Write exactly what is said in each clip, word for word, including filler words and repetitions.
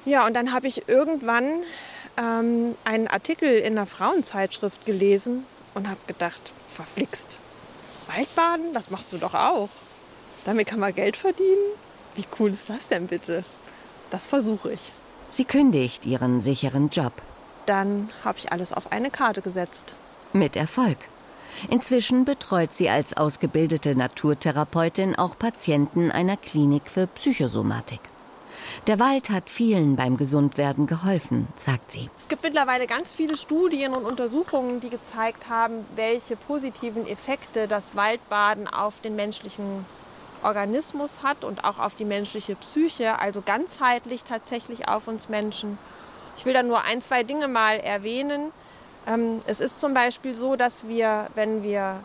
Ja, und dann habe ich irgendwann ähm, einen Artikel in einer Frauenzeitschrift gelesen und habe gedacht, verflixt, Waldbaden, das machst du doch auch. Damit kann man Geld verdienen. Wie cool ist das denn bitte? Das versuche ich. Sie kündigt ihren sicheren Job. Dann habe ich alles auf eine Karte gesetzt. Mit Erfolg. Inzwischen betreut sie als ausgebildete Naturtherapeutin auch Patienten einer Klinik für Psychosomatik. Der Wald hat vielen beim Gesundwerden geholfen, sagt sie. Es gibt mittlerweile ganz viele Studien und Untersuchungen, die gezeigt haben, welche positiven Effekte das Waldbaden auf den menschlichen Organismus hat und auch auf die menschliche Psyche, also ganzheitlich tatsächlich auf uns Menschen. Ich will da nur ein, zwei Dinge mal erwähnen. Es ist zum Beispiel so, dass wir, wenn wir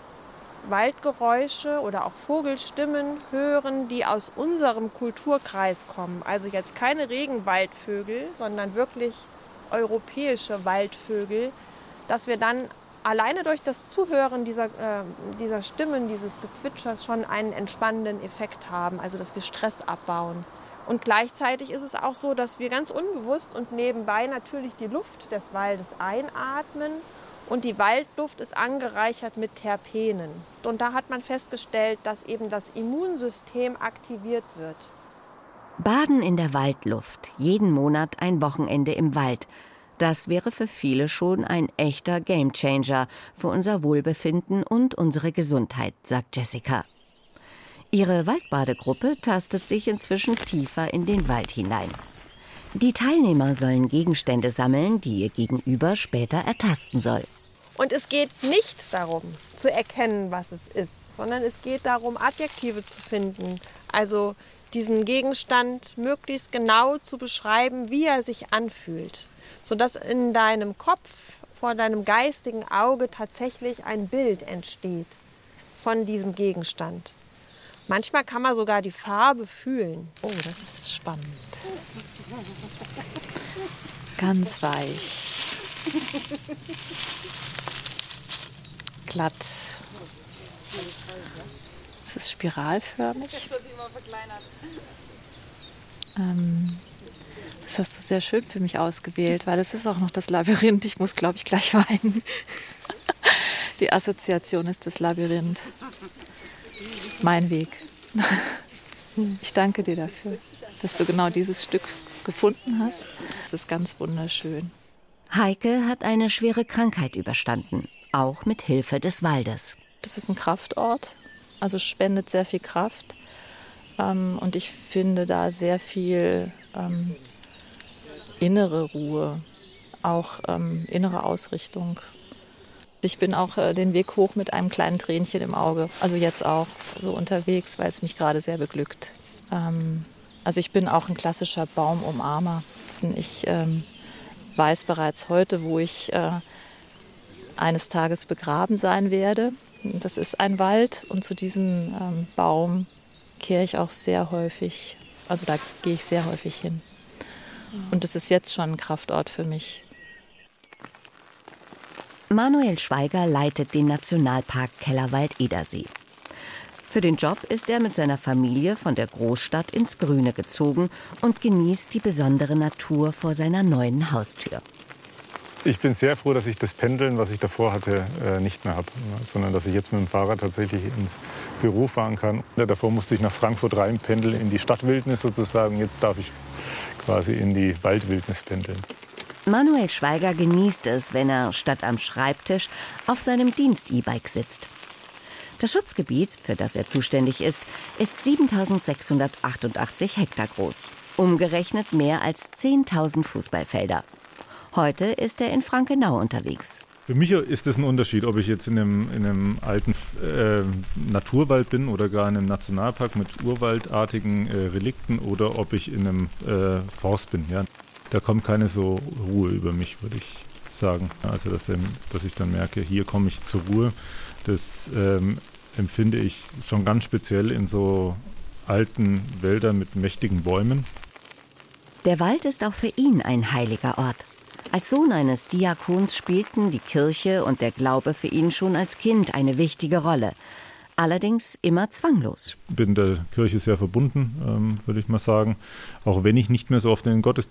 Waldgeräusche oder auch Vogelstimmen hören, die aus unserem Kulturkreis kommen, also jetzt keine Regenwaldvögel, sondern wirklich europäische Waldvögel, dass wir dann alleine durch das Zuhören dieser, äh, dieser Stimmen, dieses Gezwitschers schon einen entspannenden Effekt haben, also dass wir Stress abbauen. Und gleichzeitig ist es auch so, dass wir ganz unbewusst und nebenbei natürlich die Luft des Waldes einatmen. Und die Waldluft ist angereichert mit Terpenen. Und da hat man festgestellt, dass eben das Immunsystem aktiviert wird. Baden in der Waldluft, jeden Monat ein Wochenende im Wald. Das wäre für viele schon ein echter Gamechanger für unser Wohlbefinden und unsere Gesundheit, sagt Jessica. Ihre Waldbadegruppe tastet sich inzwischen tiefer in den Wald hinein. Die Teilnehmer sollen Gegenstände sammeln, die ihr Gegenüber später ertasten soll. Und es geht nicht darum, zu erkennen, was es ist, sondern es geht darum, Adjektive zu finden. Also diesen Gegenstand möglichst genau zu beschreiben, wie er sich anfühlt. Sodass in deinem Kopf, vor deinem geistigen Auge tatsächlich ein Bild entsteht von diesem Gegenstand. Manchmal kann man sogar die Farbe fühlen. Oh, das ist spannend. Ganz weich. Glatt. Es ist spiralförmig. Ähm, das hast du sehr schön für mich ausgewählt, weil es ist auch noch das Labyrinth. Ich muss, glaube ich, gleich weinen. Die Assoziation ist das Labyrinth. Mein Weg. Ich danke dir dafür, dass du genau dieses Stück gefunden hast. Es ist ganz wunderschön. Heike hat eine schwere Krankheit überstanden, auch mit Hilfe des Waldes. Das ist ein Kraftort, also spendet sehr viel Kraft. Ähm, und ich finde da sehr viel ähm, innere Ruhe, auch ähm, innere Ausrichtung. Ich bin auch äh, den Weg hoch mit einem kleinen Tränchen im Auge, also jetzt auch so unterwegs, weil es mich gerade sehr beglückt. Ähm, also ich bin auch ein klassischer Baumumarmer. Ich ähm, weiß bereits heute, wo ich äh, eines Tages begraben sein werde. Das ist ein Wald und zu diesem ähm, Baum kehre ich auch sehr häufig, also da gehe ich sehr häufig hin. Und das ist jetzt schon ein Kraftort für mich. Manuel Schweiger leitet den Nationalpark Kellerwald-Edersee. Für den Job ist er mit seiner Familie von der Großstadt ins Grüne gezogen und genießt die besondere Natur vor seiner neuen Haustür. Ich bin sehr froh, dass ich das Pendeln, was ich davor hatte, nicht mehr habe, sondern dass ich jetzt mit dem Fahrrad tatsächlich ins Büro fahren kann. Davor musste ich nach Frankfurt rein pendeln, in die Stadtwildnis sozusagen. Jetzt darf ich quasi in die Waldwildnis pendeln. Manuel Schweiger genießt es, wenn er statt am Schreibtisch auf seinem Dienst-E-Bike sitzt. Das Schutzgebiet, für das er zuständig ist, ist siebentausendsechshundertachtundachtzig Hektar groß. Umgerechnet mehr als zehntausend Fußballfelder. Heute ist er in Frankenau unterwegs. Für mich ist es ein Unterschied, ob ich jetzt in einem, in einem alten äh, Naturwald bin oder gar in einem Nationalpark mit urwaldartigen äh, Relikten oder ob ich in einem äh, Forst bin. Ja. Da kommt keine so Ruhe über mich, würde ich sagen. Also dass, dass ich dann merke, hier komme ich zur Ruhe. Das ähm, empfinde ich schon ganz speziell in so alten Wäldern mit mächtigen Bäumen. Der Wald ist auch für ihn ein heiliger Ort. Als Sohn eines Diakons spielten die Kirche und der Glaube für ihn schon als Kind eine wichtige Rolle. Allerdings immer zwanglos. Ich bin der Kirche sehr verbunden, ähm, würde ich mal sagen. Auch wenn ich nicht mehr so oft in den Gottesdienst